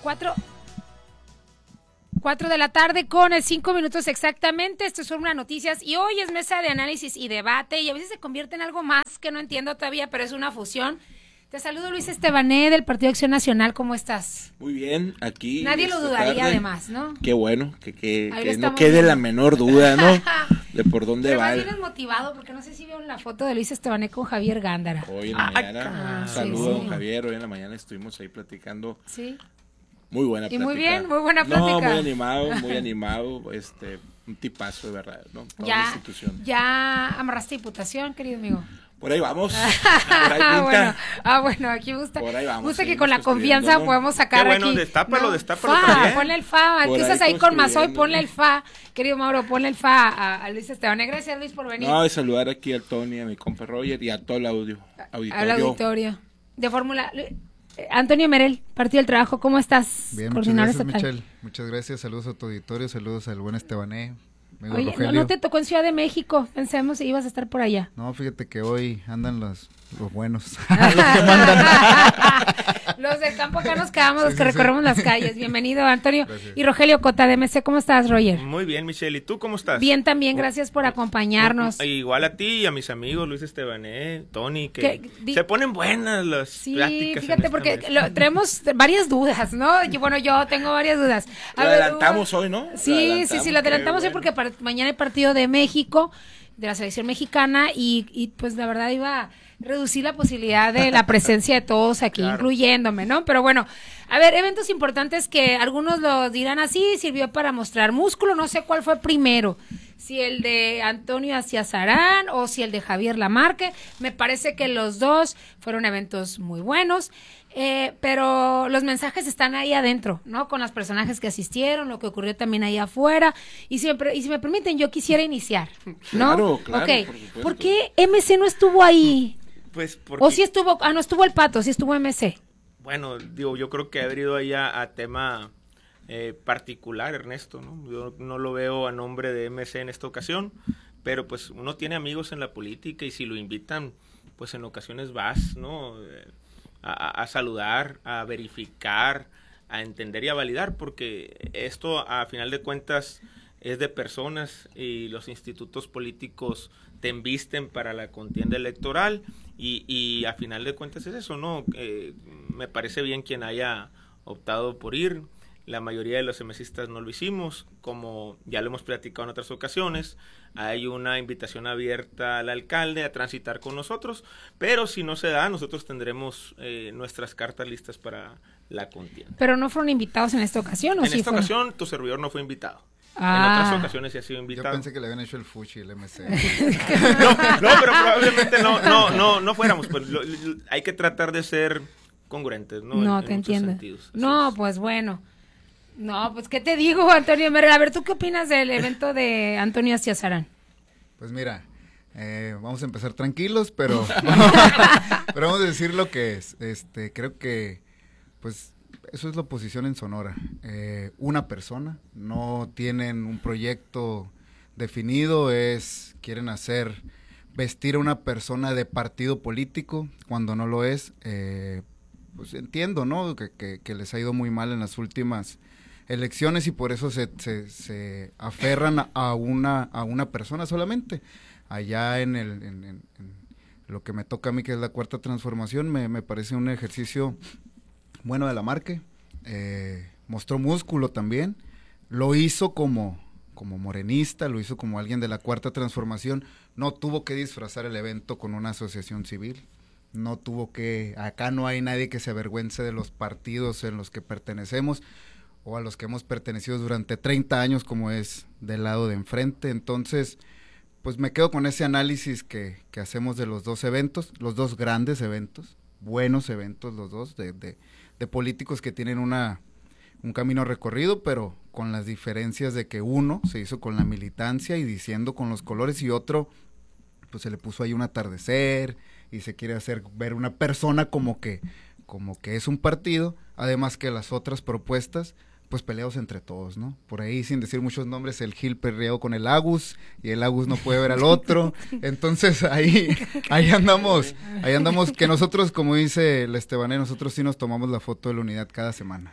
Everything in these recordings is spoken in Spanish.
4 de la tarde con 5 minutos exactamente. Esto es Fórmula Noticias y hoy es mesa de análisis y debate y a veces se convierte en algo más que no entiendo todavía, pero es una fusión. Te saludo, Luis Estebané del Partido Acción Nacional. ¿Cómo estás? Muy bien, aquí. Nadie lo dudaría, tarde. Además, ¿no? Qué bueno, que no quede bien. La menor duda, ¿no? De por dónde pero va. Pero más bien motivado, porque no sé si vieron la foto de Luis Estebané con Javier Gándara. Hoy en la mañana, saludo a don Javier, hoy en la mañana estuvimos ahí platicando. Sí. Muy buena plática. Y muy bien, muy buena plática. No, muy animado, un tipazo de verdad, ¿no? Toda la institución. ¿Ya amarraste diputación, querido amigo? Por ahí vamos. Por ahí pinta. Bueno, aquí gusta. Por ahí vamos. Gusta que con la confianza, ¿no? Podemos sacar bueno, aquí. Destápalo también. Ponle el fa. Tú estás ahí con Mazoy, ponle el fa. Querido Mauro, ponle el fa a Luis Estebané. Gracias, Luis, por venir. No, de saludar aquí al Tony, a mi compa Roger y a todo el auditorio. Al auditorio. De Fórmula. Antonio Merel, Partido del Trabajo, ¿cómo estás? Bien, muchas gracias, Michelle. Muchas gracias, saludos a tu auditorio, saludos al buen Estebané. Oye, no te tocó en Ciudad de México, pensemos si ibas a estar por allá. No, fíjate que hoy andan los buenos. Los del campo acá nos quedamos, los que recorremos las calles. Bienvenido, Antonio. Gracias. Y Rogelio Cota de MC, ¿cómo estás, Roger? Muy bien, Michelle, ¿y tú cómo estás? Bien también, gracias por acompañarnos. Igual a ti y a mis amigos Luis Estebané, Tony, que se ponen buenas las pláticas. Sí, fíjate, porque traemos varias dudas, ¿no? Yo tengo varias dudas. Lo adelantamos hoy, ¿no? Sí, lo adelantamos hoy porque mañana hay partido de México, de la selección mexicana, y pues la verdad iba a reducir la posibilidad de la presencia de todos aquí, claro, incluyéndome, ¿no? Pero bueno, a ver, eventos importantes que algunos lo dirán así, sirvió para mostrar músculo, no sé cuál fue primero, si el de Antonio Aciazarán o si el de Javier Lamarque. Me parece que los dos fueron eventos muy buenos. Pero los mensajes están ahí adentro, ¿no? Con los personajes que asistieron, lo que ocurrió también ahí afuera. Y si me permiten, yo quisiera iniciar, ¿no? Claro, okay. Por qué MC no estuvo ahí? Pues porque... O si estuvo, no estuvo el Pato, sí estuvo MC. Bueno, yo creo que ha ido ahí a tema particular, Ernesto, ¿no? Yo no lo veo a nombre de MC en esta ocasión, pero pues uno tiene amigos en la política y si lo invitan, pues en ocasiones vas, ¿no? A saludar, a verificar, a entender y a validar, porque esto a final de cuentas es de personas y los institutos políticos te embisten para la contienda electoral y a final de cuentas es eso, ¿no? Me parece bien quien haya optado por ir. La mayoría de los MCistas no lo hicimos, como ya lo hemos platicado en otras ocasiones. Hay una invitación abierta al alcalde a transitar con nosotros, pero si no se da, nosotros tendremos nuestras cartas listas para la contienda. ¿Pero no fueron invitados en esta ocasión o en sí esta fueron? ocasión tu servidor no fue invitado. En otras ocasiones sí ha sido invitado. Yo pensé que le habían hecho el fuchi, el MC. no, pero probablemente no fuéramos. Pues, hay que tratar de ser congruentes, ¿no? No, te entiendo. No, pues bueno. No, pues, ¿qué te digo, Antonio Merel? A ver, ¿tú qué opinas del evento de Antonio Aciazarán? Pues mira, vamos a empezar tranquilos, pero vamos a decir lo que es. Creo que, pues, eso es la oposición en Sonora. Una persona, no tienen un proyecto definido, quieren vestir a una persona de partido político cuando no lo es. Pues entiendo, ¿no? Que les ha ido muy mal en las últimas elecciones y por eso se aferran a una persona solamente. Allá en lo que me toca a mí, que es la Cuarta Transformación, me parece un ejercicio bueno de Lamarque. Mostró músculo también, lo hizo como morenista, lo hizo como alguien de la Cuarta Transformación, no tuvo que disfrazar el evento con una asociación civil. No tuvo que, acá no hay nadie que se avergüence de los partidos en los que pertenecemos o a los que hemos pertenecido durante 30 años como es del lado de enfrente. Entonces, pues me quedo con ese análisis que hacemos de los dos eventos, los dos grandes eventos, buenos eventos los dos, de políticos que tienen un camino recorrido, pero con las diferencias de que uno se hizo con la militancia y diciendo con los colores y otro, pues se le puso ahí un atardecer y se quiere hacer ver una persona como que es un partido, además que las otras propuestas pues peleados entre todos, ¿no? Por ahí, sin decir muchos nombres, el Gil perreó con el Agus y el Agus no puede ver al otro. Entonces ahí andamos, que nosotros, como dice el Estebané, nosotros sí nos tomamos la foto de la unidad cada semana.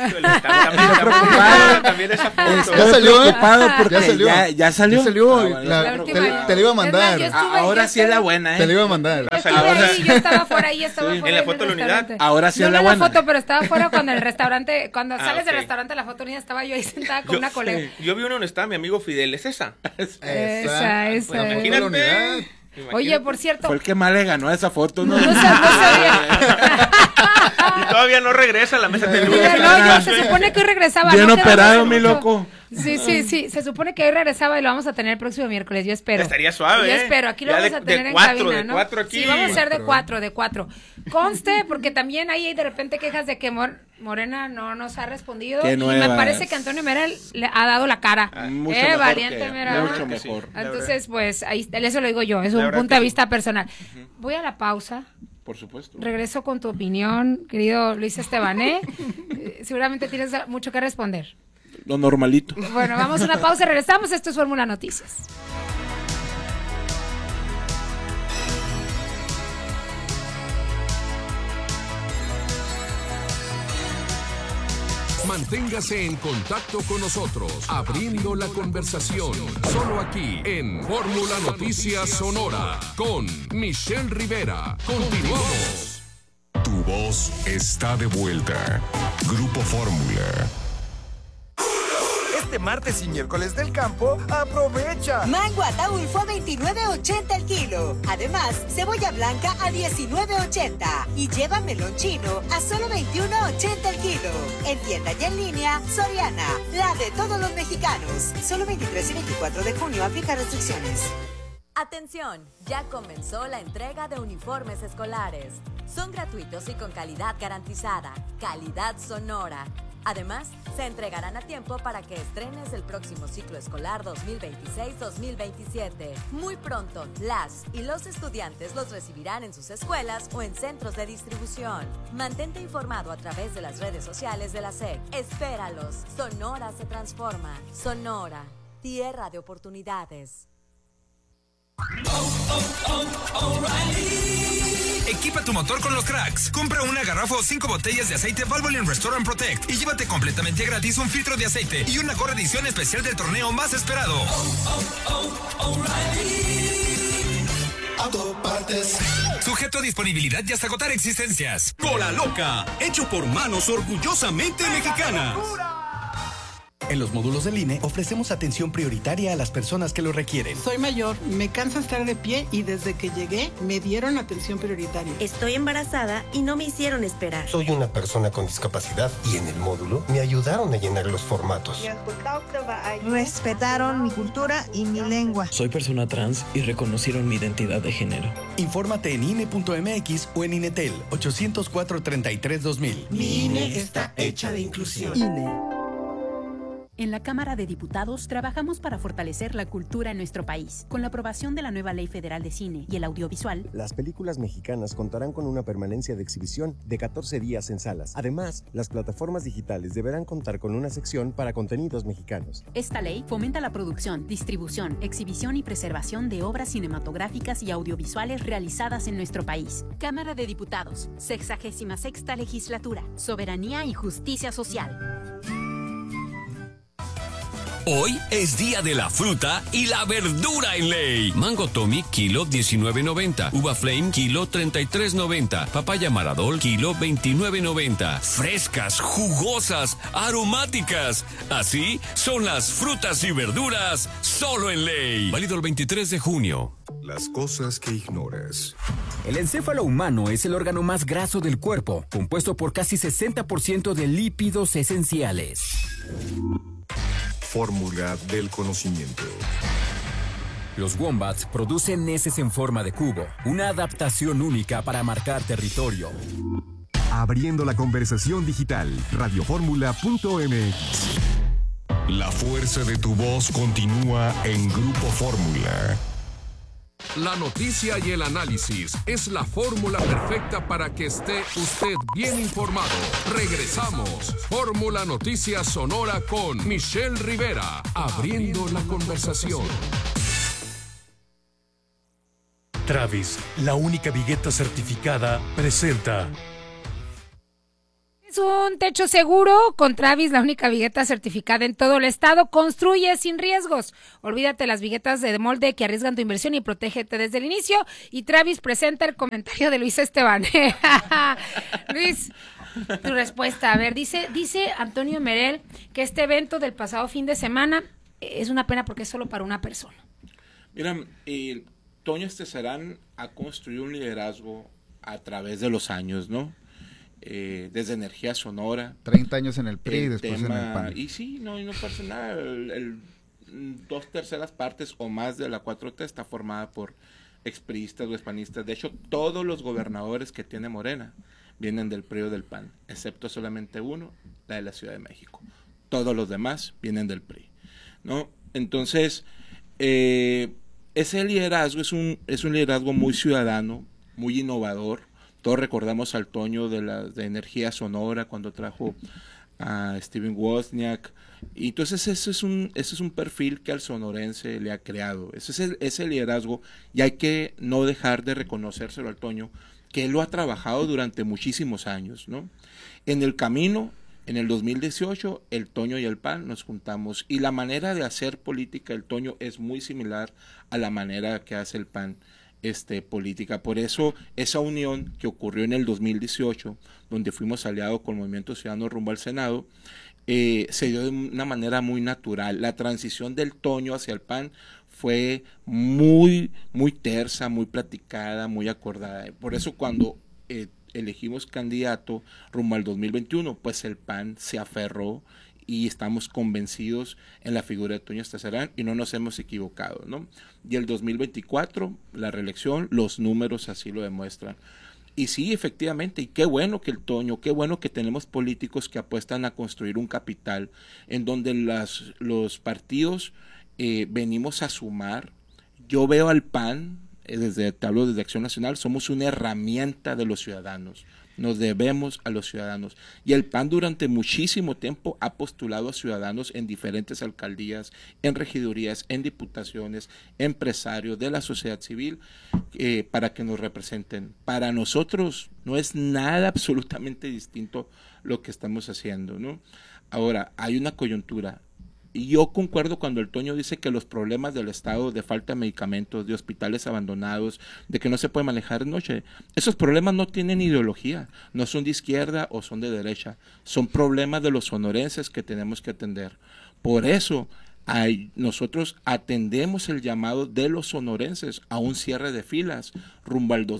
También esa foto. Ya salió, Ya salió. Te la iba a mandar. Ahora sí es la buena, Te la iba a mandar. Yo estaba fuera ahí, en la foto de la unidad. Ahora sí es la buena. No, buena. foto, pero estaba fuera cuando el restaurante, cuando sales del restaurante, la foto unida, estaba yo ahí sentada con una colega. Yo vi una donde estaba mi amigo Fidel, ¿es esa? Esa. Imagínate. Oye, por cierto. Fue el que más le ganó a esa foto, ¿no? No sabía. Y todavía no regresa a la mesa de luz. No, se supone que hoy regresaba. Bien operado, mi loco. Sí, se supone que hoy regresaba y lo vamos a tener el próximo miércoles, yo espero. Estaría suave, Yo espero, aquí lo vamos a tener en cabina, ¿no? De 4 aquí. Sí, vamos a ser de 4. Conste, porque también hay de repente quejas de que Morena no nos ha respondido. Y me parece que Antonio Mera le ha dado la cara. Mucho mejor valiente Mera. Mucho mejor. Entonces, pues, ahí, eso lo digo yo, es un punto de vista personal. Voy a la pausa. Por supuesto. Regreso con tu opinión, querido Luis Estebané. Seguramente tienes mucho que responder. Lo normalito. Bueno, vamos a una pausa y regresamos. Esto es Fórmula Noticias. Manténgase en contacto con nosotros, abriendo la conversación, solo aquí en Fórmula Noticias Sonora, con Michelle Rivera. Continuamos. Tu voz está de vuelta. Grupo Fórmula. Este martes y miércoles del campo, aprovecha. Mango Ataulfo a $29.80 el kilo. Además, cebolla blanca a $19.80. Y lleva melón chino a solo $21.80 el kilo. En tienda y en línea, Soriana, la de todos los mexicanos. Solo 23 y 24 de junio, aplica restricciones. Atención, ya comenzó la entrega de uniformes escolares. Son gratuitos y con calidad garantizada. Calidad Sonora. Además, se entregarán a tiempo para que estrenes el próximo ciclo escolar 2026-2027. Muy pronto, las y los estudiantes los recibirán en sus escuelas o en centros de distribución. Mantente informado a través de las redes sociales de la SEC. Espéralos. Sonora se transforma. Sonora, tierra de oportunidades. Equipa tu motor con los cracks. Compra una garrafa o 5 botellas de aceite Valvoline Restaurant Protect y llévate completamente gratis un filtro de aceite y una gorra edición especial del torneo más esperado. Autopartes. Sujeto a disponibilidad y hasta agotar existencias. Cola Loca, hecho por manos orgullosamente mexicanas. En los módulos del INE ofrecemos atención prioritaria a las personas que lo requieren. Soy mayor, me cansa estar de pie y desde que llegué me dieron atención prioritaria. Estoy embarazada y no me hicieron esperar. Soy una persona con discapacidad y en el módulo me ayudaron a llenar los formatos. Respetaron mi cultura y mi lengua. Soy persona trans y reconocieron mi identidad de género. Infórmate en INE.mx o en INETEL 804-33-2000. Mi INE está hecha de inclusión. INE. En la Cámara de Diputados trabajamos para fortalecer la cultura en nuestro país. Con la aprobación de la nueva Ley Federal de Cine y el Audiovisual, las películas mexicanas contarán con una permanencia de exhibición de 14 días en salas. Además, las plataformas digitales deberán contar con una sección para contenidos mexicanos. Esta ley fomenta la producción, distribución, exhibición y preservación de obras cinematográficas y audiovisuales realizadas en nuestro país. Cámara de Diputados, 66ª Legislatura, Soberanía y Justicia Social. Hoy es día de la fruta y la verdura en ley. Mango Tommy, kilo $19.90. Uva Flame, kilo $33.90. Papaya Maradol, kilo $29.90. Frescas, jugosas, aromáticas. Así son las frutas y verduras solo en ley. Válido el 23 de junio. Las cosas que ignoras. El encéfalo humano es el órgano más graso del cuerpo, compuesto por casi 60% de lípidos esenciales. Fórmula del conocimiento. Los wombats producen heces en forma de cubo, una adaptación única para marcar territorio. Abriendo la conversación digital, radioformula.mx. La fuerza de tu voz continúa en Grupo Fórmula. La noticia y el análisis es la fórmula perfecta para que esté usted bien informado. Regresamos. Fórmula Noticias Sonora con Michelle Rivera, abriendo la conversación. Travis, la única vigueta certificada, presenta. Es un techo seguro con Travis, la única vigueta certificada en todo el estado. Construye sin riesgos. Olvídate las viguetas de molde que arriesgan tu inversión y protégete desde el inicio. Y Travis presenta el comentario de Luis Esteban. Luis, tu respuesta. A ver, dice Antonio Merel que este evento del pasado fin de semana es una pena porque es solo para una persona. Mira, Toño Estezarán ha construido un liderazgo a través de los años, ¿no? Desde Energía Sonora. 30 años en el PRI y después en el PAN. Y sí, no pasa nada. 2/3 partes o más de la 4T está formada por expriistas o expanistas. De hecho, todos los gobernadores que tiene Morena vienen del PRI o del PAN, excepto solamente uno, la de la Ciudad de México. Todos los demás vienen del PRI, ¿no? Entonces, ese liderazgo es un liderazgo muy ciudadano, muy innovador. Todos recordamos al Toño de Energía Sonora cuando trajo a Steven Wozniak. Y entonces ese es un perfil que al sonorense le ha creado. Ese es el liderazgo, y hay que no dejar de reconocérselo al Toño, que él lo ha trabajado durante muchísimos años, ¿no? En el camino, en el 2018, el Toño y el PAN nos juntamos, y la manera de hacer política del Toño es muy similar a la manera que hace el PAN política. Por eso esa unión que ocurrió en el 2018, donde fuimos aliados con Movimiento Ciudadano rumbo al Senado, se dio de una manera muy natural. La transición del Toño hacia el PAN fue muy tersa, muy platicada, muy acordada. Por eso cuando elegimos candidato rumbo al 2021, pues el PAN se aferró y estamos convencidos en la figura de Toño Estezarán y no nos hemos equivocado, ¿no? Y el 2024, la reelección, los números así lo demuestran. Y sí, efectivamente, y qué bueno que el Toño, qué bueno que tenemos políticos que apuestan a construir un capital en donde los partidos venimos a sumar. Yo veo al PAN, te hablo desde Acción Nacional, somos una herramienta de los ciudadanos. Nos debemos a los ciudadanos. Y el PAN durante muchísimo tiempo ha postulado a ciudadanos en diferentes alcaldías, en regidurías, en diputaciones, empresarios de la sociedad civil, para que nos representen. Para nosotros no es nada absolutamente distinto lo que estamos haciendo, ¿no? Ahora, hay una coyuntura. Y yo concuerdo cuando el Toño dice que los problemas del Estado de falta de medicamentos, de hospitales abandonados, de que no se puede manejar de noche, esos problemas no tienen ideología, no son de izquierda o son de derecha, son problemas de los sonorenses que tenemos que atender. Por eso nosotros atendemos el llamado de los sonorenses a un cierre de filas rumbo al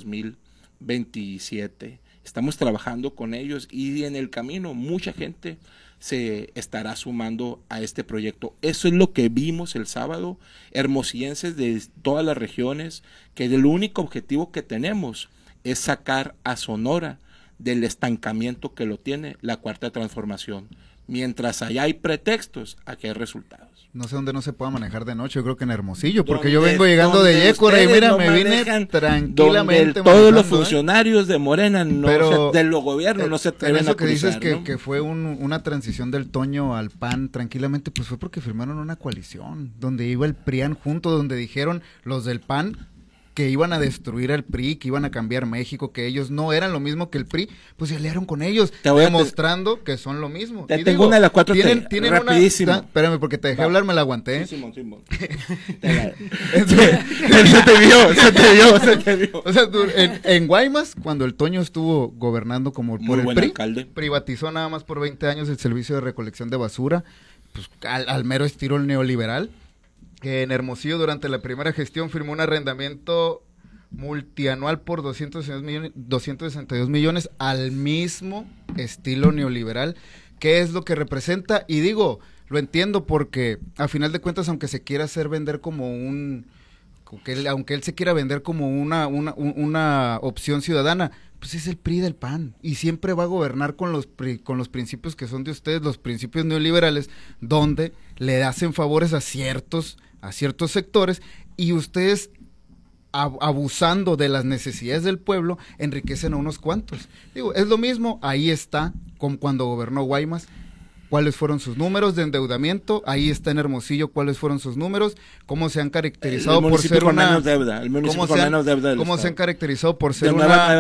2027. Estamos trabajando con ellos y en el camino mucha gente se estará sumando a este proyecto. Eso es lo que vimos el sábado, hermosillenses de todas las regiones, que el único objetivo que tenemos es sacar a Sonora del estancamiento que lo tiene la Cuarta Transformación. Mientras allá hay pretextos, aquí hay resultados. No sé dónde no se pueda manejar de noche, yo creo que en Hermosillo, porque yo vengo llegando de Yécora y mira, me vine tranquilamente. Todos los funcionarios de Morena, de los gobiernos, no se atreven a cruzar. Eso que dices, ¿no? que fue una transición del Toño al PAN tranquilamente, pues fue porque firmaron una coalición, donde iba el PRIAN junto, donde dijeron los del PAN que iban a destruir al PRI, que iban a cambiar México, que ellos no eran lo mismo que el PRI, pues se aliaron con ellos, demostrando que son lo mismo. Te tengo una de las 4 tienen rapidísimo. Espérame, porque te dejé hablar, me la aguanté. Sí, Simón. Se te vio. O sea, en Guaymas, cuando el Toño estuvo gobernando como por el PRI, alcalde, privatizó nada más por 20 años el servicio de recolección de basura, pues al mero estilo neoliberal. En Hermosillo, durante la primera gestión, firmó un arrendamiento multianual por 262 millones al mismo estilo neoliberal. ¿Qué es lo que representa? Y digo, lo entiendo porque, a final de cuentas, aunque se quiera hacer vender como aunque él se quiera vender como una opción ciudadana, pues es el PRI del PAN, y siempre va a gobernar con los principios que son de ustedes, los principios neoliberales, donde le hacen favores a ciertos sectores, y ustedes abusando de las necesidades del pueblo, enriquecen a unos cuantos. Digo, es lo mismo, ahí está, como cuando gobernó Guaymas, cuáles fueron sus números de endeudamiento, ahí está en Hermosillo cuáles fueron sus números, cómo se han caracterizado por ser una menos deuda, el municipio con menos deuda del cómo Estado. se han caracterizado por ser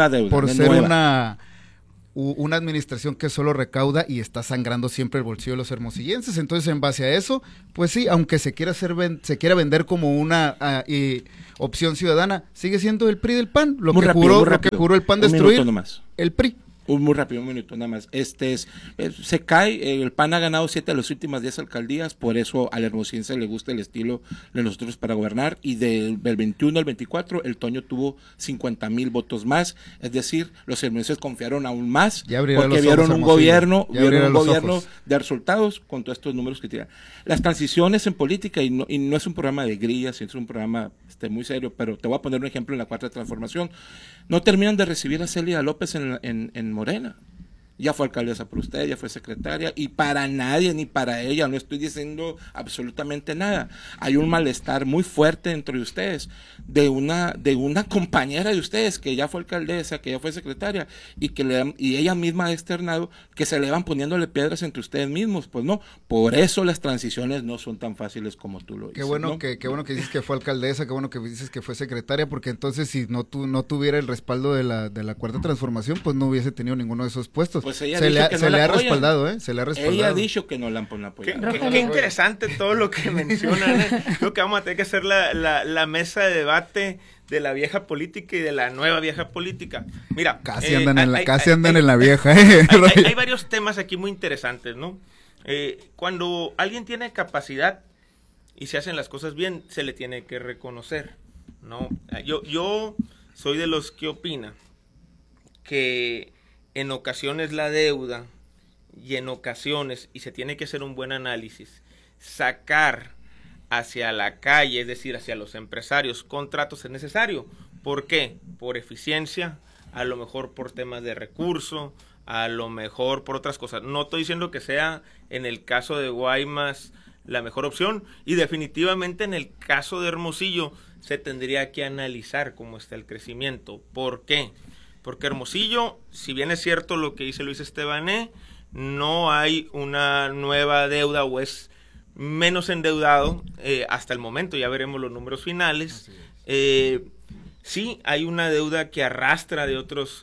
una administración que solo recauda y está sangrando siempre el bolsillo de los hermosillenses. Entonces, en base a eso, pues sí, aunque se quiera vender como una opción ciudadana, sigue siendo el PRI del PAN, lo que juró el PAN destruir, el PRI. Muy rápido, un minuto nada más. Se cae, el PAN ha ganado 7 de las últimas 10 alcaldías, por eso al hermosillense le gusta el estilo de nosotros para gobernar, y del 21 al 24 el Toño tuvo 50,000 votos más, es decir, los hermosillenses confiaron aún más, porque vieron un gobierno de resultados con todos estos números que tienen. Las transiciones en política, y no es un programa de grillas, es un programa muy serio, pero te voy a poner un ejemplo en la Cuarta Transformación. No terminan de recibir a Celia López en Morena. Ya fue alcaldesa por usted, ya fue secretaria, y para nadie, ni para ella, no estoy diciendo absolutamente nada. Hay un malestar muy fuerte entre ustedes, de una compañera de ustedes, que ya fue alcaldesa, que ya fue secretaria, y ella misma ha externado que se le van poniéndole piedras entre ustedes mismos. Pues no, por eso las transiciones no son tan fáciles como tú lo dices. Qué bueno, ¿no? Qué bueno que dices que fue alcaldesa, qué bueno que dices que fue secretaria, porque entonces si no tuviera el respaldo de la Cuarta Transformación, pues no hubiese tenido ninguno de esos puestos. Pues ella se le ha respaldado, se le ha respaldado. Ella ha dicho que no la han apoyado. Qué interesante todo lo que mencionan. Creo que vamos a tener que hacer la mesa de debate de la vieja política y de la nueva vieja política. Mira, casi andan en la vieja. Hay varios temas aquí muy interesantes, ¿no? Cuando alguien tiene capacidad y se hacen las cosas bien, se le tiene que reconocer, ¿no? Yo soy de los que opina que en ocasiones la deuda y en ocasiones, y se tiene que hacer un buen análisis, sacar hacia la calle, es decir, hacia los empresarios, contratos es necesario. ¿Por qué? Por eficiencia, a lo mejor por temas de recurso, a lo mejor por otras cosas. No estoy diciendo que sea en el caso de Guaymas la mejor opción, y definitivamente en el caso de Hermosillo se tendría que analizar cómo está el crecimiento. ¿Por qué? Porque Hermosillo, si bien es cierto lo que dice Luis Estebané, no hay una nueva deuda o es menos endeudado hasta el momento, ya veremos los números finales. Sí, hay una deuda que arrastra de otras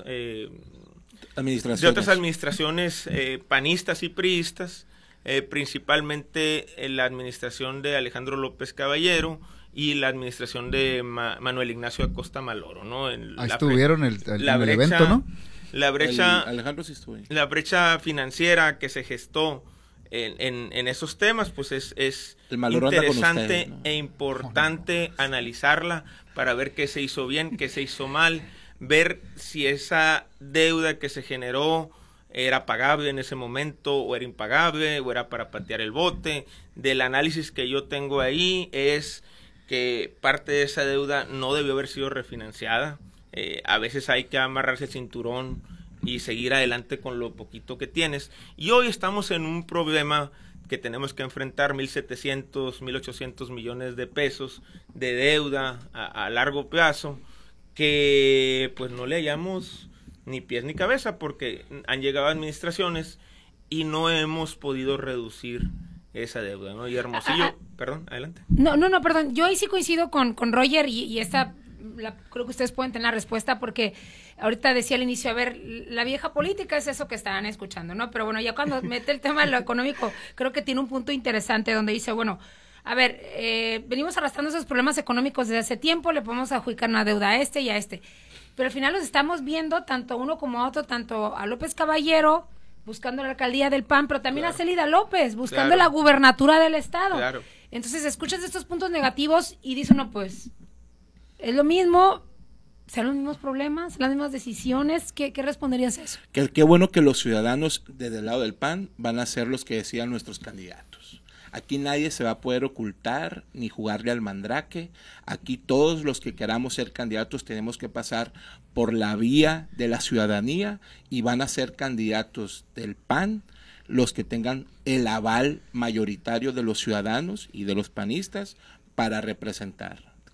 administraciones panistas y priistas, principalmente en la administración de Alejandro López Caballero y la administración de Manuel Ignacio Acosta Maloro, ¿no? Estuvieron en el evento, ¿no? Alejandro sí estuvo ahí. La brecha financiera que se gestó en esos temas, pues es interesante ustedes, ¿no? E importante analizarla para ver qué se hizo bien, qué se hizo mal, ver si esa deuda que se generó era pagable en ese momento o era impagable o era para patear el bote. Del análisis que yo tengo ahí es que parte de esa deuda no debió haber sido refinanciada. A veces hay que amarrarse el cinturón y seguir adelante con lo poquito que tienes. Y hoy estamos en un problema que tenemos que enfrentar, 1.700, 1.800 millones de pesos de deuda a largo plazo, que pues no le hallamos ni pies ni cabeza, porque han llegado administraciones y no hemos podido reducir esa deuda, ¿no? Y Hermosillo, perdón, adelante. No, perdón, yo ahí sí coincido con Roger y esta, creo que ustedes pueden tener la respuesta, porque ahorita decía al inicio, a ver, la vieja política es eso que estaban escuchando, ¿no? Pero bueno, ya cuando mete el tema de lo económico, creo que tiene un punto interesante donde dice, bueno, a ver, venimos arrastrando esos problemas económicos desde hace tiempo, le podemos adjudicar una deuda a este y a este, pero al final los estamos viendo tanto a uno como a otro, tanto a López Caballero buscando la alcaldía del PAN, pero también a Celida López buscando la gubernatura del estado. Claro. Entonces escuchas estos puntos negativos y dices, no, pues es lo mismo, serán los mismos problemas, las mismas decisiones. ¿Qué responderías a eso? Qué bueno que los ciudadanos desde el lado del PAN van a ser los que decidan nuestros candidatos. Aquí nadie se va a poder ocultar ni jugarle al mandrake. Aquí todos los que queramos ser candidatos tenemos que pasar por la vía de la ciudadanía y van a ser candidatos del PAN los que tengan el aval mayoritario de los ciudadanos y de los panistas para representar.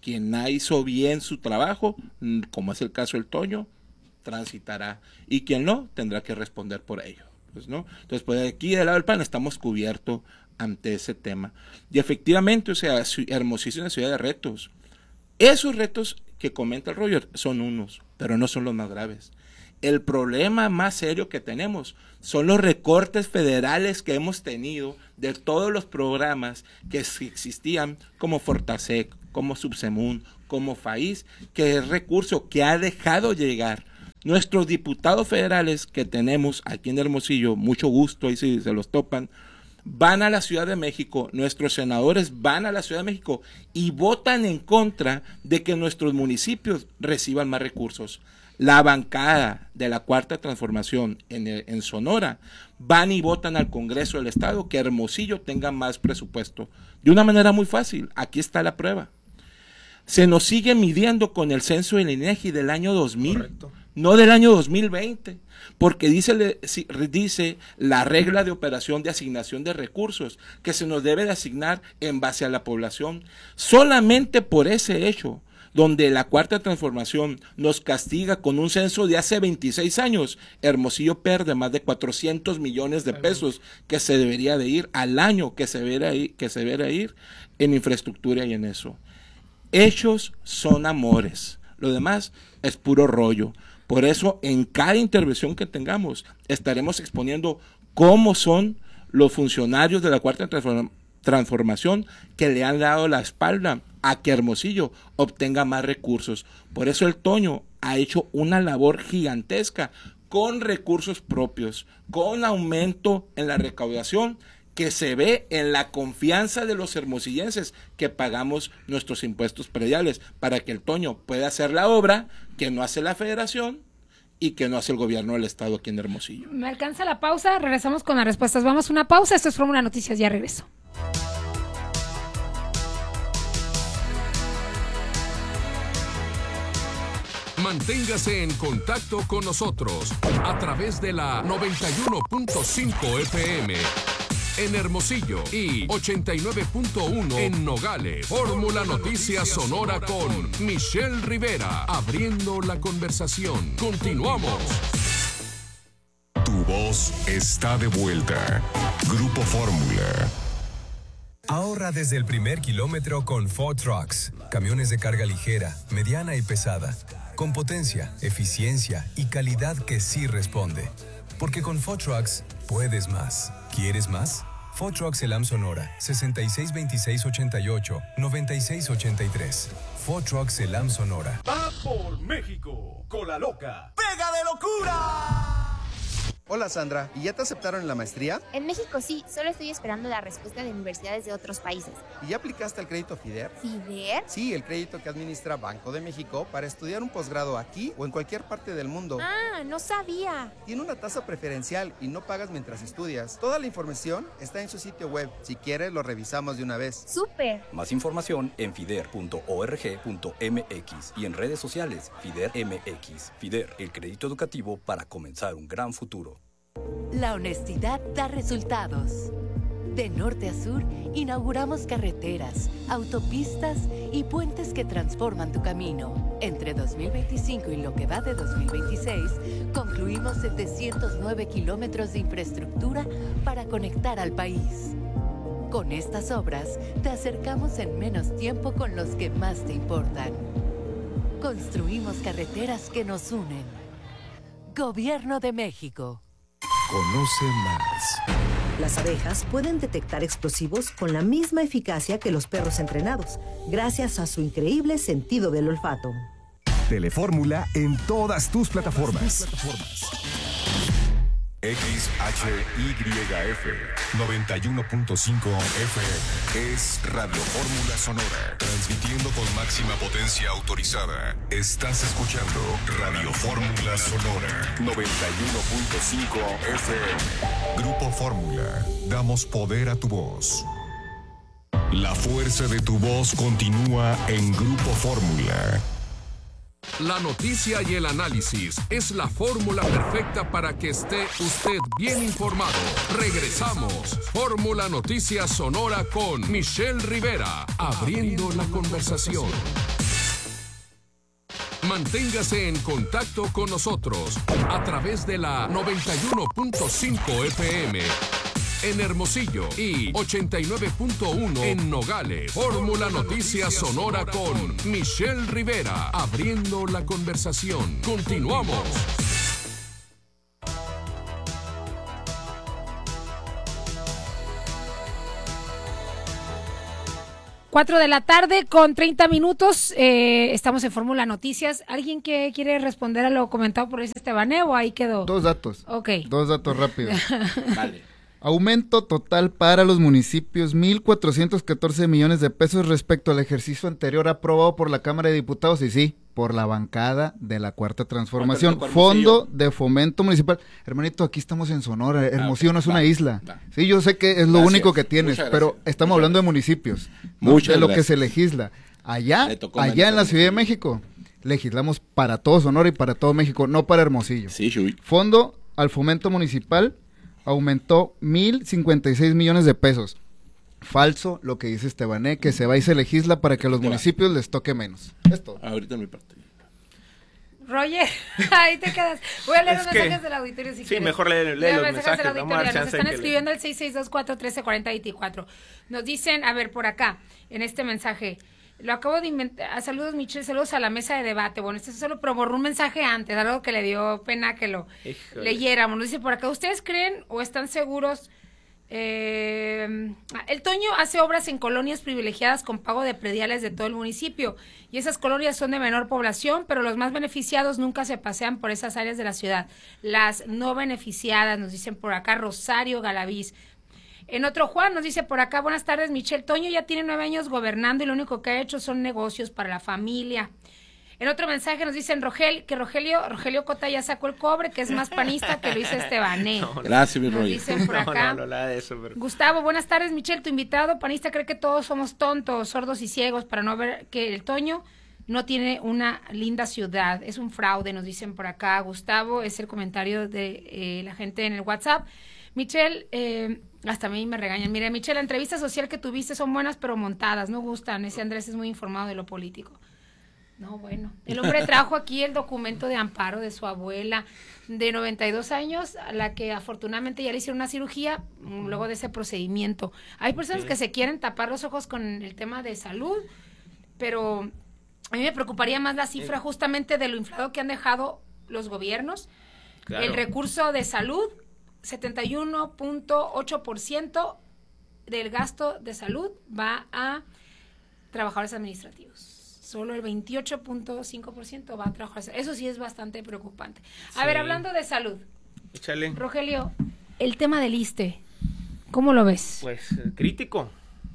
Quien hizo bien su trabajo, como es el caso del Toño, transitará, y quien no, tendrá que responder por ello. Pues, ¿no? Entonces, pues aquí del lado del PAN estamos cubiertos ante ese tema. Y efectivamente, o sea, Hermosillo es una ciudad de retos. Esos retos que comenta el Roger son unos, pero no son los más graves. El problema más serio que tenemos son los recortes federales que hemos tenido de todos los programas que existían, como Fortasec, como Subsemun, como FAIS, que es recurso que ha dejado llegar. Nuestros diputados federales que tenemos aquí en Hermosillo, mucho gusto, ahí si se los topan, van a la Ciudad de México, nuestros senadores van a la Ciudad de México y votan en contra de que nuestros municipios reciban más recursos. La bancada de la Cuarta Transformación en Sonora van y votan al Congreso del Estado que Hermosillo tenga más presupuesto. De una manera muy fácil, aquí está la prueba. Se nos sigue midiendo con el censo del INEGI del año 2000. Correcto. No del año 2020, porque dice la regla de operación de asignación de recursos, que se nos debe de asignar en base a la población. Solamente por ese hecho, donde la Cuarta Transformación nos castiga con un censo de hace 26 años, Hermosillo pierde más de 400 millones de pesos que se debería de ir al año, que se debería ir en infraestructura y en eso. Hechos son amores, lo demás es puro rollo. Por eso, en cada intervención que tengamos, estaremos exponiendo cómo son los funcionarios de la Cuarta Transformación que le han dado la espalda a que Hermosillo obtenga más recursos. Por eso el Toño ha hecho una labor gigantesca con recursos propios, con aumento en la recaudación, que se ve en la confianza de los hermosillenses que pagamos nuestros impuestos prediales para que el Toño pueda hacer la obra que no hace la Federación y que no hace el gobierno del Estado aquí en Hermosillo. Me alcanza la pausa, regresamos con las respuestas. Vamos a una pausa, esto es Fórmula Noticias, ya regreso. Manténgase en contacto con nosotros a través de la 91.5 FM. En Hermosillo y 89.1 en Nogales. Fórmula Noticias Sonora con Michelle Rivera, abriendo la conversación. Continuamos. Tu voz está de vuelta. Grupo Fórmula. Ahorra desde el primer kilómetro con Ford Trucks. Camiones de carga ligera, mediana y pesada. Con potencia, eficiencia y calidad que sí responde. Porque con Ford Trucks puedes más. ¿Quieres más? Ford Trucks Elam Sonora, 662688-9683. Ford Trucks Elam Sonora. Va por México, Cola Loca. ¡Pega de locura! Hola Sandra, ¿y ya te aceptaron en la maestría? En México sí, solo estoy esperando la respuesta de universidades de otros países. ¿Y ya aplicaste al crédito FIDER? ¿FIDER? Sí, el crédito que administra Banco de México para estudiar un posgrado aquí o en cualquier parte del mundo. Ah, no sabía. Tiene una tasa preferencial y no pagas mientras estudias. Toda la información está en su sitio web. Si quieres, lo revisamos de una vez. ¡Súper! Más información en fider.org.mx y en redes sociales FIDER MX. FIDER, el crédito educativo para comenzar un gran futuro. La honestidad da resultados. De norte a sur, inauguramos carreteras, autopistas y puentes que transforman tu camino. Entre 2025 y lo que va de 2026, concluimos 709 kilómetros de infraestructura para conectar al país. Con estas obras, te acercamos en menos tiempo con los que más te importan. Construimos carreteras que nos unen. Gobierno de México. Conoce más. Las abejas pueden detectar explosivos con la misma eficacia que los perros entrenados, gracias a su increíble sentido del olfato. Telefórmula en todas tus plataformas. XHYF 91.5 FM es Radio Fórmula Sonora, transmitiendo con máxima potencia autorizada. Estás escuchando Radio Fórmula Sonora 91.5 FM. Grupo Fórmula, damos poder a tu voz. La fuerza de tu voz continúa en Grupo Fórmula. La noticia y el análisis es la fórmula perfecta para que esté usted bien informado. Regresamos. Fórmula Noticias Sonora con Michelle Rivera, abriendo la conversación. Manténgase en contacto con nosotros a través de la 91.5 FM en Hermosillo y 89.1 en Nogales. Fórmula Noticias Sonora con Michelle Rivera, abriendo la conversación. Continuamos. 4 de la tarde con 30 minutos, estamos en Fórmula Noticias. ¿Alguien que quiere responder a lo comentado por ese Estebané o ahí quedó? Dos datos. Ok. Dos datos rápidos. Vale. Aumento total para los municipios, 1,414 millones de pesos respecto al ejercicio anterior aprobado por la Cámara de Diputados, y sí, por la bancada de la Cuarta Transformación. Fondo de Fomento Municipal. Hermanito, aquí estamos en Sonora, Hermosillo no es una isla. Sí, yo sé que es lo único que tienes, pero estamos hablando de municipios, de lo que se legisla. Allá en la Ciudad de México, legislamos para todo Sonora y para todo México, no para Hermosillo. Sí, Fondo al Fomento Municipal aumentó 1,056 millones de pesos. Falso lo que dice Estebané, que se va y se legisla para que a los municipios les toque menos. Esto. Ahorita en mi parte. Roger, ahí te quedas. Voy a leer los mensajes del auditorio si quieres. Sí, mejor lee los mensajes del auditorio. Nos están escribiendo al 662-413-4024. Nos dicen, a ver, por acá, en este mensaje, lo acabo de inventar. Saludos, Michelle, saludos a la mesa de debate. Bueno, esto solo borró un mensaje antes, algo que le dio pena que lo leyéramos. Nos dice por acá, ¿ustedes creen o están seguros? El Toño hace obras en colonias privilegiadas con pago de prediales de todo el municipio, y esas colonias son de menor población, pero los más beneficiados nunca se pasean por esas áreas de la ciudad. Las no beneficiadas, nos dicen por acá, Rosario Galaviz. En otro, Juan nos dice por acá, buenas tardes, Michelle. Toño ya tiene 9 años gobernando y lo único que ha hecho son negocios para la familia. En otro mensaje nos dicen Rogelio Cota ya sacó el cobre, que es más panista que Luis Estebané. Gracias, mi Roger. Nos dicen por acá. De eso, pero... Gustavo, buenas tardes, Michelle. Tu invitado panista cree que todos somos tontos, sordos y ciegos para no ver que el Toño no tiene una linda ciudad. Es un fraude, nos dicen por acá. Gustavo, es el comentario de la gente en el WhatsApp. Michelle, hasta a mí me regañan. Mire, Michelle, la entrevista social que tuviste son buenas pero montadas, no gustan. Ese Andrés es muy informado de lo político. No, bueno. El hombre trajo aquí el documento de amparo de su abuela de 92 años, a la que afortunadamente ya le hicieron una cirugía luego de ese procedimiento. Hay personas que se quieren tapar los ojos con el tema de salud, pero a mí me preocuparía más la cifra justamente de lo inflado que han dejado los gobiernos. Claro. El recurso de salud, 71.8% del gasto de salud va a trabajadores administrativos. Solo el 28.5% va a trabajar. Eso sí es bastante preocupante. A ver, hablando de salud. Échale. Rogelio, el tema del ISSSTE, ¿cómo lo ves? Pues crítico,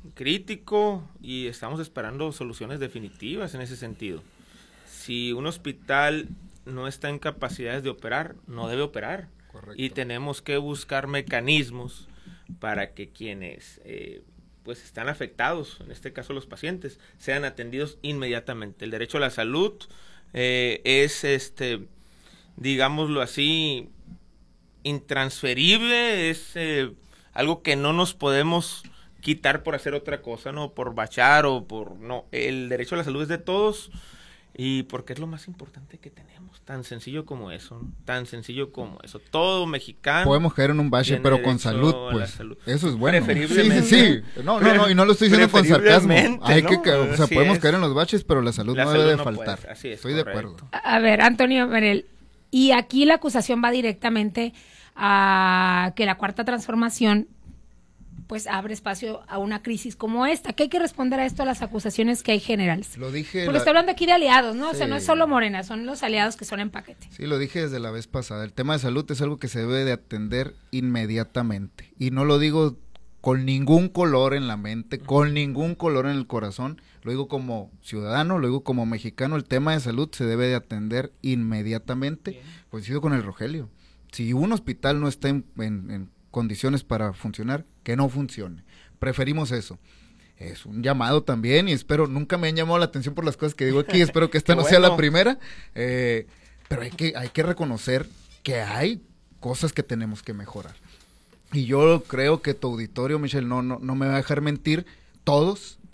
y estamos esperando soluciones definitivas en ese sentido. Si un hospital no está en capacidades de operar, no debe operar. Correcto. Y tenemos que buscar mecanismos para que quienes pues están afectados, en este caso los pacientes, sean atendidos inmediatamente. El derecho a la salud es, digámoslo así, intransferible, es algo que no nos podemos quitar por hacer otra cosa, no por bachar o por... No, el derecho a la salud es de todos, y porque es lo más importante que tenemos, tan sencillo como eso, ¿no? Tan sencillo como eso. Todo mexicano podemos caer en un bache, pero con salud, pues. Salud. Eso es bueno. Preferiblemente. Sí. No, y no lo estoy diciendo con sarcasmo. Hay ¿no? que, o sea, podemos caer en los baches, pero la salud no debe de faltar. Así es, estoy correcto. de acuerdo. A ver, Antonio Merel, y aquí la acusación va directamente a que la Cuarta Transformación pues abre espacio a una crisis como esta. ¿Qué hay que responder a esto, a las acusaciones que hay generales? Lo dije. Porque está hablando aquí de aliados, ¿no? Sí. O sea, no es solo Morena, son los aliados que son en paquete. Sí, lo dije desde la vez pasada. El tema de salud es algo que se debe de atender inmediatamente. Y no lo digo con ningún color en la mente, con ningún color en el corazón. Lo digo como ciudadano, lo digo como mexicano. El tema de salud se debe de atender inmediatamente. Bien. Coincido con el Rogelio. Si un hospital no está en condiciones para funcionar, que no funcione. Preferimos eso. Es un llamado también, y espero, nunca me han llamado la atención por las cosas que digo aquí, espero que esta no sea la primera, pero hay que reconocer que hay cosas que tenemos que mejorar. Y yo creo que tu auditorio, Michelle, no me va a dejar mentir, todos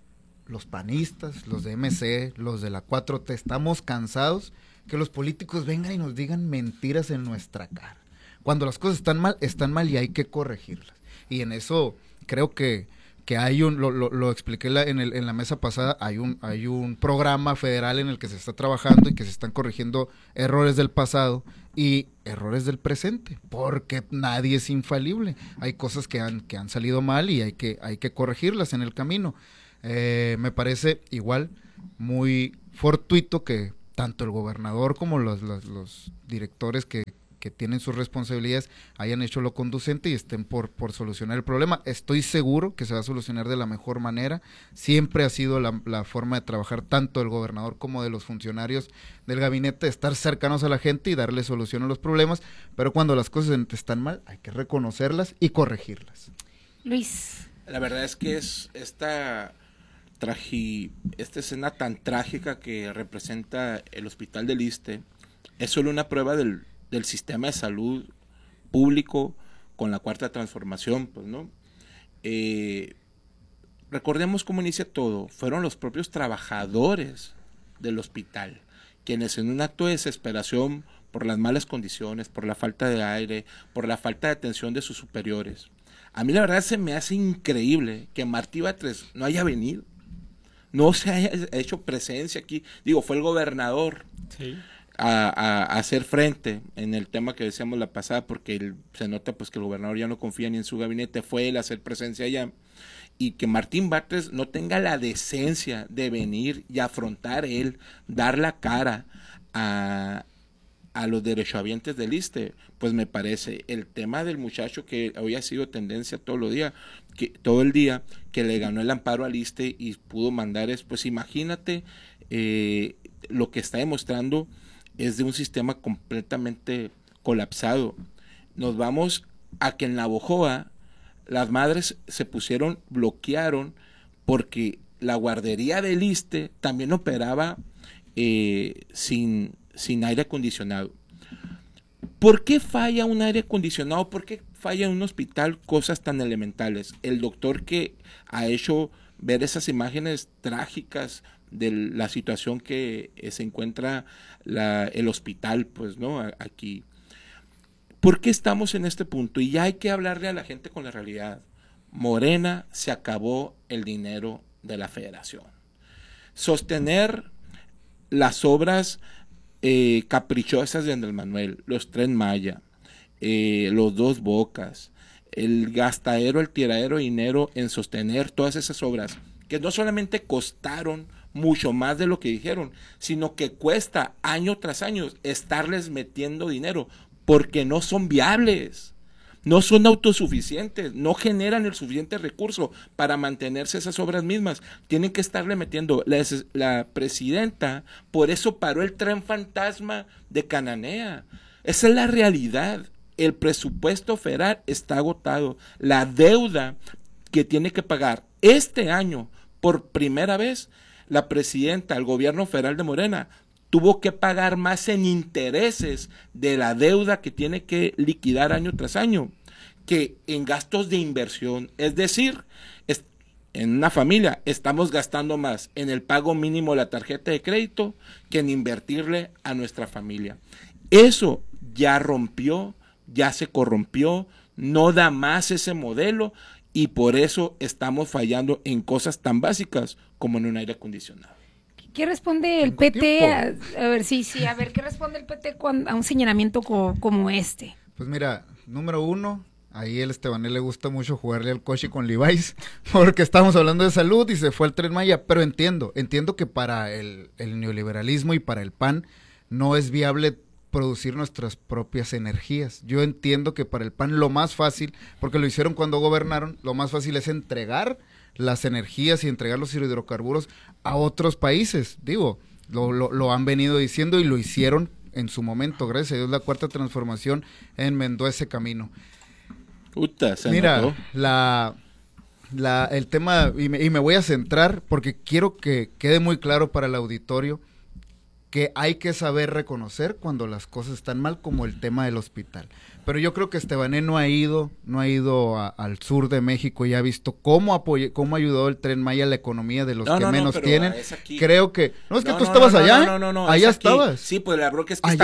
los panistas, los de MC, los de la 4T, estamos cansados que los políticos vengan y nos digan mentiras en nuestra cara. Cuando las cosas están mal y hay que corregirlas. Y en eso creo que hay lo expliqué en la mesa pasada, hay un programa federal en el que se está trabajando y que se están corrigiendo errores del pasado y errores del presente, porque nadie es infalible. Hay cosas que han salido mal y hay que corregirlas en el camino. Me parece igual muy fortuito que tanto el gobernador como los directores que tienen sus responsabilidades hayan hecho lo conducente y estén por solucionar el problema. Estoy seguro que se va a solucionar de la mejor manera. Siempre ha sido la forma de trabajar tanto del gobernador como de los funcionarios del gabinete, de estar cercanos a la gente y darle solución a los problemas, pero cuando las cosas están mal hay que reconocerlas y corregirlas. Luis. La verdad es que es esta escena tan trágica que representa el hospital del Iste es solo una prueba del sistema de salud público con la Cuarta Transformación, pues, ¿no? Recordemos cómo inicia todo. Fueron los propios trabajadores del hospital quienes, en un acto de desesperación por las malas condiciones, por la falta de aire, por la falta de atención de sus superiores. A mí la verdad se me hace increíble que Martí Batres no haya venido, no se haya hecho presencia aquí. Digo, fue el gobernador. Sí. A hacer frente en el tema que decíamos la pasada, porque se nota pues que el gobernador ya no confía ni en su gabinete, fue él a hacer presencia allá, y que Martín Batres no tenga la decencia de venir y afrontar él, dar la cara a los derechohabientes del Iste, pues me parece el tema del muchacho que hoy ha sido tendencia todo el día, que le ganó el amparo al Iste y pudo mandar pues imagínate lo que está demostrando es de un sistema completamente colapsado. Nos vamos a que en Navojoa las madres se bloquearon porque la guardería del Iste también operaba sin aire acondicionado. ¿Por qué falla un aire acondicionado? ¿Por qué falla en un hospital cosas tan elementales? El doctor que ha hecho ver esas imágenes trágicas de la situación que se encuentra el hospital, pues, ¿no? Aquí. ¿Por qué estamos en este punto? Y ya hay que hablarle a la gente con la realidad. Morena, se acabó el dinero de la federación. Sostener las obras caprichosas de Andrés Manuel, los Tren Maya, los Dos Bocas, el gastadero, el tiradero de dinero en sostener todas esas obras, que no solamente costaron mucho más de lo que dijeron, sino que cuesta año tras año estarles metiendo dinero, porque no son viables, no son autosuficientes, no generan el suficiente recurso para mantenerse esas obras mismas, tienen que estarle metiendo. La presidenta por eso paró el tren fantasma de Cananea. Esa es la realidad. El presupuesto federal está agotado, la deuda que tiene que pagar este año por primera vez la presidenta, el gobierno federal de Morena, tuvo que pagar más en intereses de la deuda que tiene que liquidar año tras año que en gastos de inversión. Es decir, en una familia estamos gastando más en el pago mínimo de la tarjeta de crédito que en invertirle a nuestra familia. Eso ya rompió, ya se corrompió, no da más ese modelo. Y por eso estamos fallando en cosas tan básicas como en un aire acondicionado. ¿Qué responde el PT? A ver, ¿qué responde el PT a un señalamiento como este? Pues mira, número uno, ahí el Estebanel le gusta mucho jugarle al coche con Levi's, porque estamos hablando de salud y se fue al Tren Maya, pero entiendo que para el neoliberalismo y para el PAN no es viable producir nuestras propias energías. Yo entiendo que para el PAN lo más fácil, porque lo hicieron cuando gobernaron, lo más fácil es entregar las energías y entregar los hidrocarburos a otros países. Digo, lo han venido diciendo y lo hicieron en su momento. Gracias a Dios la Cuarta Transformación enmendó ese camino. Mira, el tema, y me voy a centrar porque quiero que quede muy claro para el auditorio. que hay que saber reconocer cuando las cosas están mal, como el tema del hospital. Pero yo creo que Estebané no ha ido al sur de México y ha visto cómo ayudó el Tren Maya a la economía de los que menos tienen. Creo que... No, es que tú estabas allá. No, allá estabas. Sí, pues la bronca es que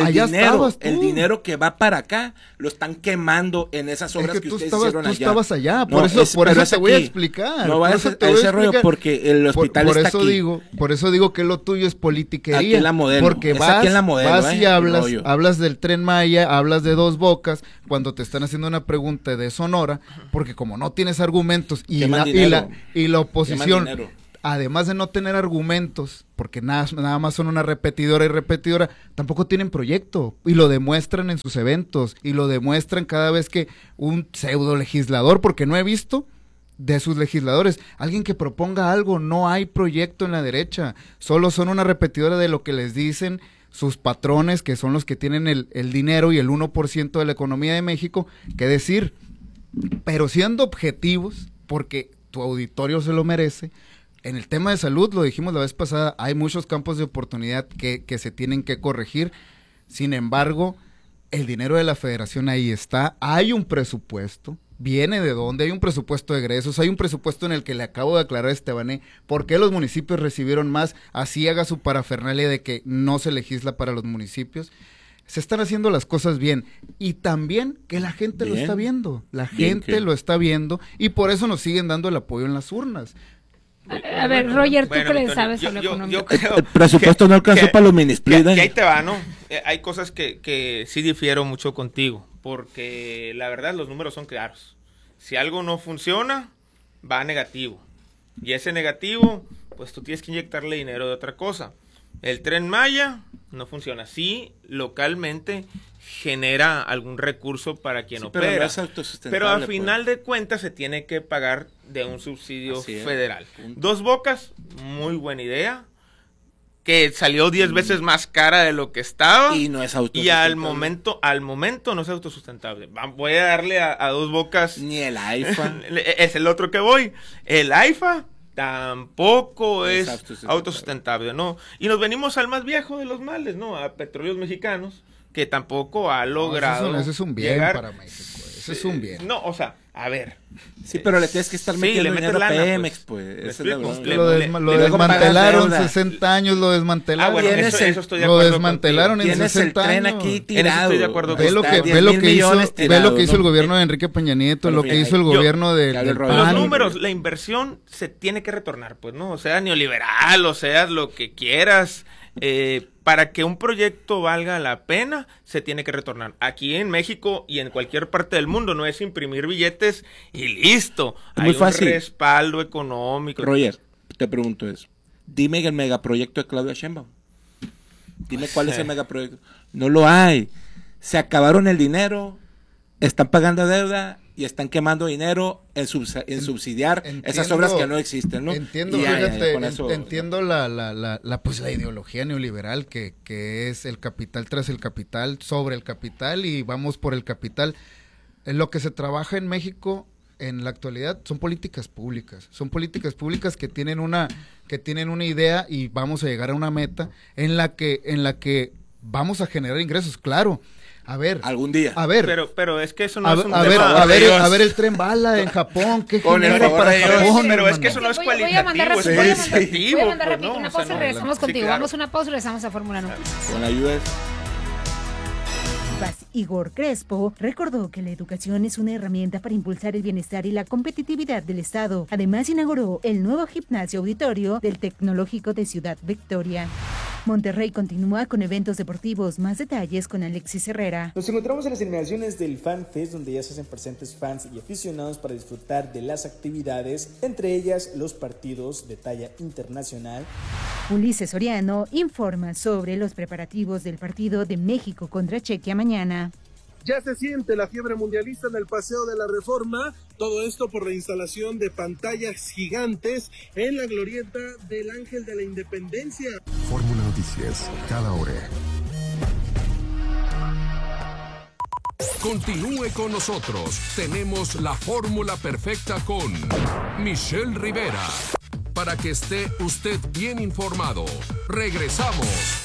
el dinero que va para acá lo están quemando en esas obras que ustedes hicieron allá. Tú estabas allá, por eso te voy a explicar. No vayas a ese rollo porque el hospital está aquí. Por eso digo que lo tuyo es politiquería. Aquí en la Modelo. Porque vas y hablas del Tren Maya, hablas de Dos Bocas, cuando te están haciendo una pregunta de Sonora, porque como no tienes argumentos y la oposición, además de no tener argumentos, porque nada más son una repetidora, tampoco tienen proyecto, y lo demuestran en sus eventos, y lo demuestran cada vez que un pseudo legislador, porque no he visto de sus legisladores alguien que proponga algo. No hay proyecto en la derecha, solo son una repetidora de lo que les dicen sus patrones, que son los que tienen el dinero y el 1% de la economía de México, qué decir. Pero siendo objetivos, porque tu auditorio se lo merece, en el tema de salud, lo dijimos la vez pasada, hay muchos campos de oportunidad que se tienen que corregir. Sin embargo, el dinero de la federación ahí está, hay un presupuesto. ¿Viene de dónde? Hay un presupuesto de egresos, hay un presupuesto en el que le acabo de aclarar a Estebané por qué los municipios recibieron más, así haga su parafernalia de que no se legisla para los municipios. Se están haciendo las cosas bien, y también que la gente lo está viendo, lo está viendo, y por eso nos siguen dando el apoyo en las urnas. A ver, Roger, ¿tú qué le sabes a la economía? El presupuesto no alcanzó para los ministerios. Y ahí te va, ¿no? Hay cosas que sí difiero mucho contigo, porque la verdad los números son claros. Si algo no funciona, va negativo. Y ese negativo, pues tú tienes que inyectarle dinero de otra cosa. El Tren Maya no funciona. Sí, localmente genera algún recurso para quien opera. Pero no es autosustentable. Pero al final de cuentas se tiene que pagar de un subsidio federal. Dos Bocas, muy buena idea, que salió 10 veces más cara de lo que estaba. Y no es autosustentable. Y al momento no es autosustentable. Voy a darle a Dos Bocas. Ni el AIFA. Es el otro que voy. El AIFA tampoco es autosustentable, ¿no? Y nos venimos al más viejo de los males, ¿no? A Petróleos Mexicanos, que tampoco ha logrado. Ese es un bien para México. Ese es un bien. No, o sea, a ver. Sí, pero le tienes que estar metiendo dinero a Pemex, pues. Lo desmantelaron 60 años, lo desmantelaron. Bueno, eso estoy de acuerdo. Lo desmantelaron en 60 años. Tienes el tren aquí tirado. Estoy de acuerdo. Ve lo que hizo el gobierno de Enrique Peña Nieto, lo que hizo el gobierno del PAN. Los números, la inversión se tiene que retornar, pues, ¿no? O sea, neoliberal, o sea, lo que quieras. Para que un proyecto valga la pena, se tiene que retornar. Aquí en México y en cualquier parte del mundo no es imprimir billetes y listo. Es muy fácil. Un respaldo económico. Roger, te pregunto eso. Dime el megaproyecto de Claudia Sheinbaum. Dime cuál es el megaproyecto. No lo hay. Se acabaron el dinero, están pagando deuda y están quemando dinero en subsidiar esas obras que no existen, ¿no? Entiendo, entiendo la ideología neoliberal que es el capital tras el capital, sobre el capital, y vamos por el capital. En lo que se trabaja en México en la actualidad son políticas públicas que tienen una idea, y vamos a llegar a una meta en la que vamos a generar ingresos, claro. A ver, algún día. A ver, pero es que eso no es un tema. A ver el tren bala en Japón, ¿qué genera para Japón? Pero es que eso no es cualitativo, es cualitativo. Voy a mandar rapidito una pausa y regresamos contigo. Vamos a una pausa y regresamos a Fórmula Noticias. Con la ayuda. Igor Crespo recordó que la educación es una herramienta para impulsar el bienestar y la competitividad del Estado. Además, inauguró el nuevo gimnasio auditorio del Tecnológico de Ciudad Victoria. Monterrey continúa con eventos deportivos. Más detalles con Alexis Herrera. Nos encontramos en las inmediaciones del Fan Fest, donde ya se hacen presentes fans y aficionados para disfrutar de las actividades, entre ellas los partidos de talla internacional. Ulises Soriano informa sobre los preparativos del partido de México contra Chequia mañana. Ya se siente la fiebre mundialista en el Paseo de la Reforma, todo esto por la instalación de pantallas gigantes en la glorieta del Ángel de la Independencia. Fórmula Noticias, cada hora. Continúe con nosotros, tenemos la fórmula perfecta con Michelle Rivera, para que esté usted bien informado. Regresamos.